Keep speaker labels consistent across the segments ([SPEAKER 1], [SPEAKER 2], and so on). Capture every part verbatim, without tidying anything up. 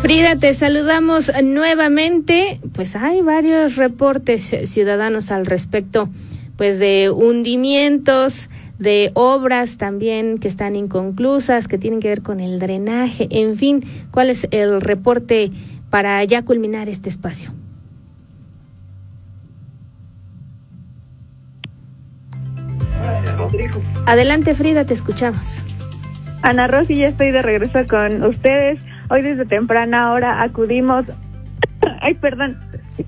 [SPEAKER 1] Frida, te saludamos nuevamente. Pues hay varios reportes ciudadanos al respecto, pues de hundimientos, de obras también que están inconclusas, que tienen que ver con el drenaje, en fin, ¿cuál es el reporte para ya culminar este espacio? Adelante, Frida, te escuchamos.
[SPEAKER 2] Ana Rosy, ya estoy de regreso con ustedes. Hoy desde temprana hora acudimos... Ay, perdón.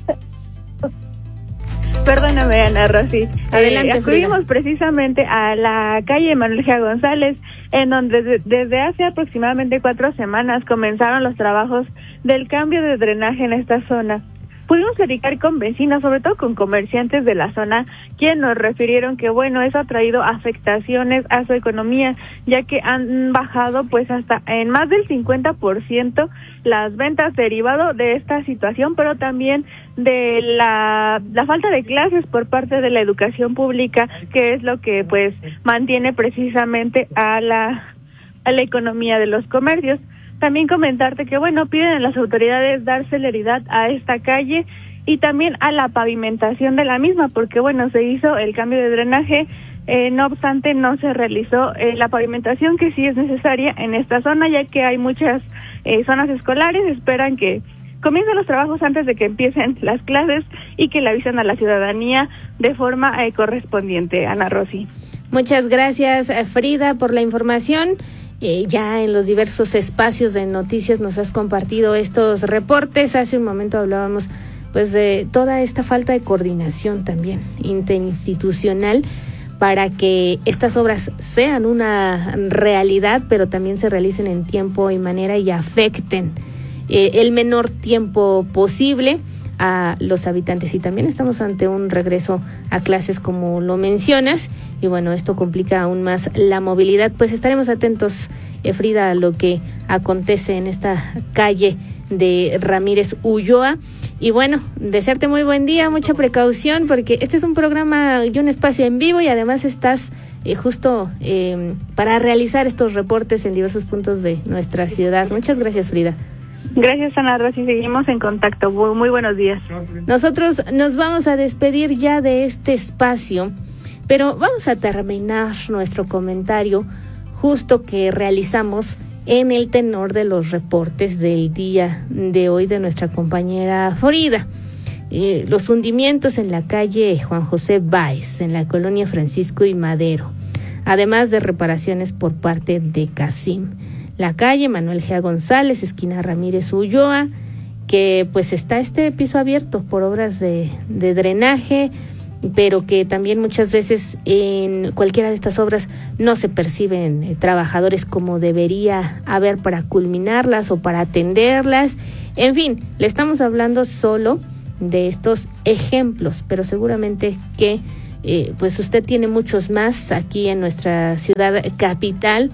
[SPEAKER 2] Perdóname, Ana Rosy.
[SPEAKER 1] Adelante,
[SPEAKER 2] eh, acudimos
[SPEAKER 1] Frida.
[SPEAKER 2] precisamente a la calle Manuel G. González, en donde de, desde hace aproximadamente cuatro semanas comenzaron los trabajos del cambio de drenaje en esta zona. Pudimos platicar con vecinos, sobre todo con comerciantes de la zona, quienes nos refirieron que, bueno, eso ha traído afectaciones a su economía, ya que han bajado pues hasta en más del cincuenta por ciento las ventas derivado de esta situación, pero también de la, la falta de clases por parte de la educación pública, que es lo que pues mantiene precisamente a la, a la economía de los comercios. También comentarte que, bueno, piden a las autoridades dar celeridad a esta calle y también a la pavimentación de la misma, porque, bueno, se hizo el cambio de drenaje, eh, no obstante no se realizó eh, la pavimentación que sí es necesaria en esta zona, ya que hay muchas eh, zonas escolares, esperan que comiencen los trabajos antes de que empiecen las clases y que le avisen a la ciudadanía de forma eh, correspondiente. Ana Rosy.
[SPEAKER 1] Muchas gracias, Frida, por la información. Eh, ya en los diversos espacios de noticias nos has compartido estos reportes. Hace un momento hablábamos pues de toda esta falta de coordinación también interinstitucional para que estas obras sean una realidad, pero también se realicen en tiempo y manera y afecten eh, el menor tiempo posible a los habitantes. Y también estamos ante un regreso a clases, como lo mencionas, y bueno, esto complica aún más la movilidad. Pues estaremos atentos, eh, Frida, a lo que acontece en esta calle de Ramírez Ulloa. Y bueno, desearte muy buen día, mucha precaución, porque este es un programa y un espacio en vivo, y además estás eh, justo eh, para realizar estos reportes en diversos puntos de nuestra ciudad. Muchas gracias, Frida.
[SPEAKER 2] Gracias, Ana Rosy, seguimos en contacto. Muy, muy buenos días.
[SPEAKER 1] Nosotros nos vamos a despedir ya de este espacio, pero vamos a terminar nuestro comentario justo que realizamos en el tenor de los reportes del día de hoy de nuestra compañera Frida. Eh, los hundimientos en la calle Juan José Báez, en la colonia Francisco y Madero, además de reparaciones por parte de CACIM. La calle Manuel G. González, esquina Ramírez Ulloa, que pues está este piso abierto por obras de, de drenaje, pero que también muchas veces en cualquiera de estas obras no se perciben eh, trabajadores como debería haber para culminarlas o para atenderlas. En fin, le estamos hablando solo de estos ejemplos, pero seguramente que eh, pues usted tiene muchos más aquí en nuestra ciudad capital,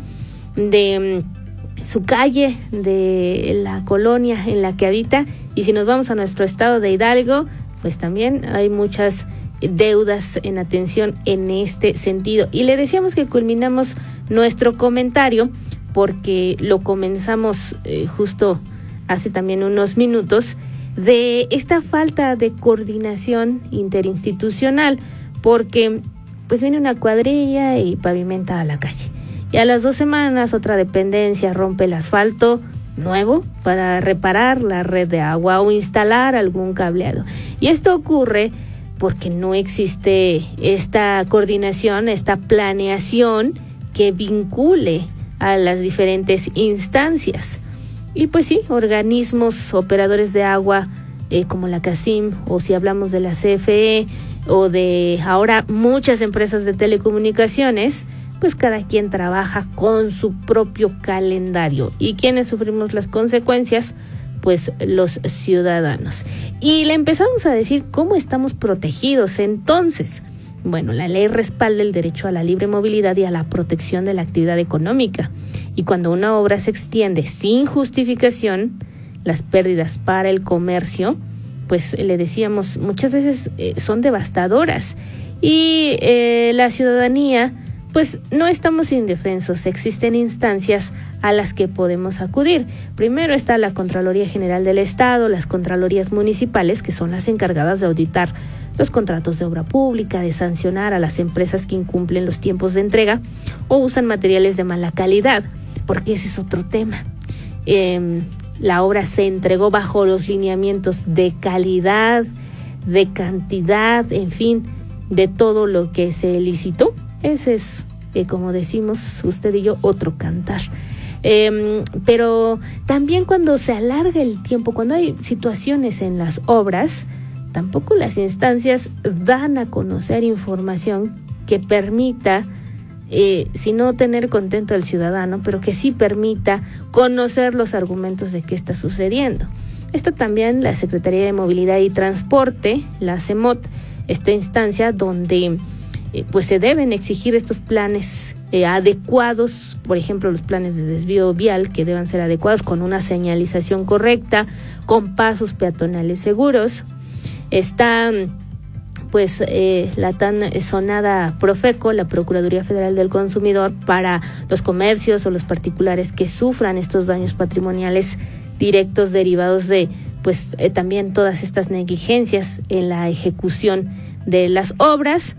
[SPEAKER 1] de su calle, de la colonia en la que habita. Y si nos vamos a nuestro estado de Hidalgo, pues también hay muchas deudas en atención en este sentido. Y le decíamos que culminamos nuestro comentario porque lo comenzamos eh, justo hace también unos minutos, de esta falta de coordinación interinstitucional, porque pues viene una cuadrilla y pavimenta la calle. Y a las dos semanas otra dependencia rompe el asfalto nuevo para reparar la red de agua o instalar algún cableado. Y esto ocurre porque no existe esta coordinación, esta planeación que vincule a las diferentes instancias. Y pues sí, organismos operadores de agua eh, como la CACIM, o si hablamos de la C F E, o de ahora muchas empresas de telecomunicaciones, pues cada quien trabaja con su propio calendario. ¿Y quienes sufrimos las consecuencias? Pues los ciudadanos. Y le empezamos a decir cómo estamos protegidos entonces. Bueno, la ley respalda el derecho a la libre movilidad y a la protección de la actividad económica. Y cuando una obra se extiende sin justificación, las pérdidas para el comercio, pues le decíamos, muchas veces eh, son devastadoras. Y eh, la ciudadanía pues no estamos indefensos, existen instancias a las que podemos acudir. Primero está la Contraloría General del Estado, las Contralorías Municipales, que son las encargadas de auditar los contratos de obra pública, de sancionar a las empresas que incumplen los tiempos de entrega o usan materiales de mala calidad, porque ese es otro tema. Eh, la obra se entregó bajo los lineamientos de calidad, de cantidad, en fin, de todo lo que se licitó. Ese es, eh, como decimos usted y yo, otro cantar. Eh, pero también cuando se alarga el tiempo, cuando hay situaciones en las obras, tampoco las instancias dan a conocer información que permita, eh, si no tener contento al ciudadano, pero que sí permita conocer los argumentos de qué está sucediendo. Está también la Secretaría de Movilidad y Transporte, la C E M O T, esta instancia donde eh, pues se deben exigir estos planes eh, adecuados, por ejemplo, los planes de desvío vial que deban ser adecuados con una señalización correcta, con pasos peatonales seguros. Está pues eh, la tan sonada Profeco, la Procuraduría Federal del Consumidor, para los comercios o los particulares que sufran estos daños patrimoniales directos derivados de pues eh, también todas estas negligencias en la ejecución de las obras.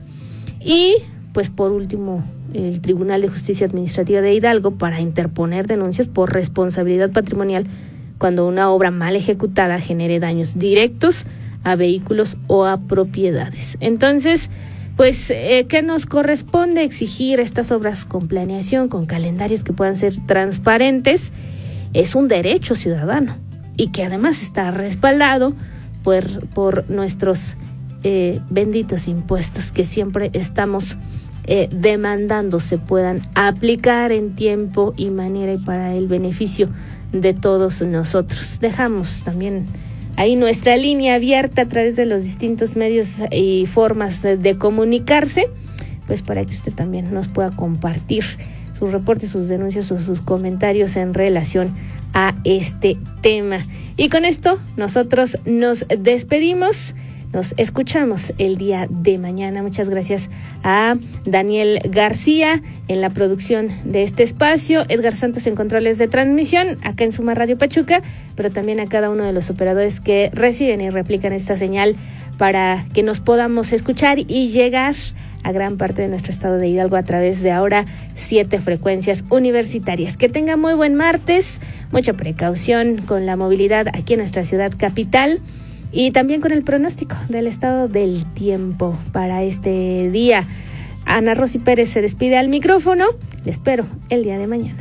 [SPEAKER 1] Y pues por último el Tribunal de Justicia Administrativa de Hidalgo, para interponer denuncias por responsabilidad patrimonial cuando una obra mal ejecutada genere daños directos a vehículos o a propiedades. Entonces, pues, eh, ¿qué nos corresponde? Exigir estas obras con planeación, con calendarios que puedan ser transparentes. Es un derecho ciudadano y que además está respaldado por, por nuestros eh, benditos impuestos que siempre estamos eh, demandando se puedan aplicar en tiempo y manera y para el beneficio de todos nosotros. Dejamos también ahí nuestra línea abierta a través de los distintos medios y formas de, de comunicarse, pues para que usted también nos pueda compartir sus reportes, sus denuncias o sus comentarios en relación a este tema. Y con esto nosotros nos despedimos. Nos escuchamos el día de mañana. Muchas gracias a Daniel García en la producción de este espacio, Edgar Santos en controles de transmisión, acá en Suma Radio Pachuca, pero también a cada uno de los operadores que reciben y replican esta señal para que nos podamos escuchar y llegar a gran parte de nuestro estado de Hidalgo a través de ahora siete frecuencias universitarias. Que tenga muy buen martes, mucha precaución con la movilidad aquí en nuestra ciudad capital y también con el pronóstico del estado del tiempo para este día. Ana Rosy Pérez se despide al micrófono. Le espero el día de mañana.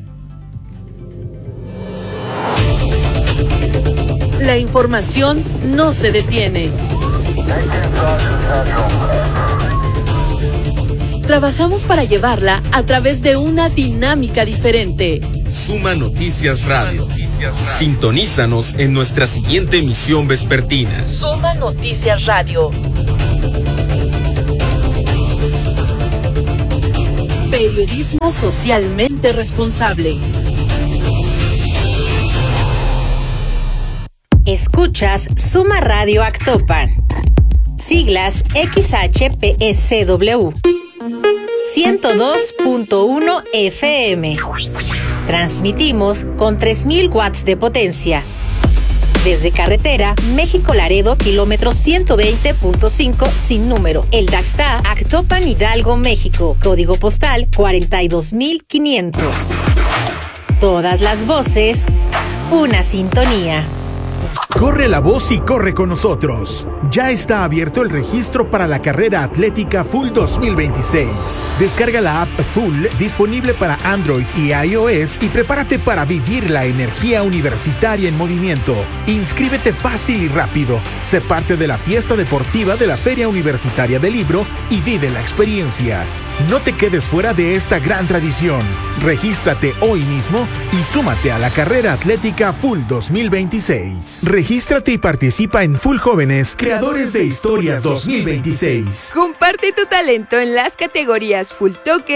[SPEAKER 3] La información no se detiene. Trabajamos para llevarla a través de una dinámica diferente.
[SPEAKER 4] Suma Noticias Radio. Sintonízanos en nuestra siguiente emisión vespertina.
[SPEAKER 3] Suma Noticias Radio. Periodismo socialmente responsable.
[SPEAKER 5] Escuchas Suma Radio Actopan. Siglas X H P S W. ciento dos punto uno F M. Transmitimos con tres mil watts de potencia. Desde carretera México-Laredo, kilómetro ciento veinte punto cinco sin número. El Daxta, Actopan, Hidalgo, México. Código postal cuarenta y dos mil quinientos. Todas las voces, una sintonía.
[SPEAKER 6] Corre la voz y corre con nosotros. Ya está abierto el registro para la carrera atlética Full dos mil veintiséis. Descarga la app Full, disponible para Android y iOS, y prepárate para vivir la energía universitaria en movimiento. Inscríbete fácil y rápido. Sé parte de la fiesta deportiva de la Feria Universitaria del Libro y vive la experiencia. No te quedes fuera de esta gran tradición. Regístrate hoy mismo y súmate a la carrera atlética Full dos mil veintiséis. Regístrate y participa en Full Jóvenes, Creadores de Historias dos mil veintiséis.
[SPEAKER 7] Comparte tu talento en las categorías Full Talkers,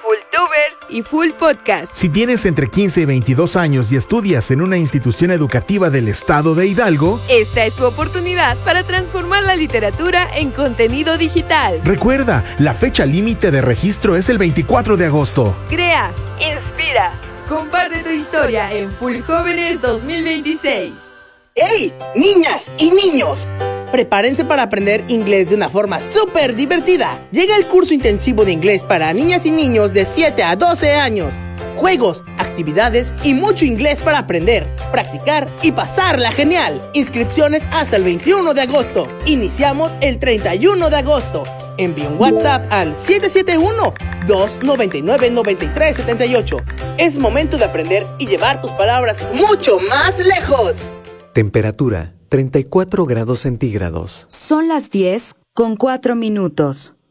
[SPEAKER 7] Fulltubers y Full Podcast.
[SPEAKER 6] Si tienes entre quince y veintidós años y estudias en una institución educativa del estado de Hidalgo,
[SPEAKER 7] esta es tu oportunidad para transformar la literatura en contenido digital.
[SPEAKER 6] Recuerda, la fecha límite de registro es el veinticuatro de agosto.
[SPEAKER 7] Crea, inspira, comparte tu historia en Full Jóvenes dos mil veintiséis.
[SPEAKER 8] ¡Hey, niñas y niños! Prepárense para aprender inglés de una forma súper divertida. Llega el curso intensivo de inglés para niñas y niños de siete a doce años. Juegos, actividades y mucho inglés para aprender, practicar y pasarla genial. Inscripciones hasta el veintiuno de agosto. Iniciamos el treinta y uno de agosto. Envía un WhatsApp al siete siete uno, dos nueve nueve, nueve tres siete ocho. Es momento de aprender y llevar tus palabras mucho más lejos.
[SPEAKER 9] Temperatura treinta y cuatro grados centígrados.
[SPEAKER 10] Son las diez con cuatro minutos.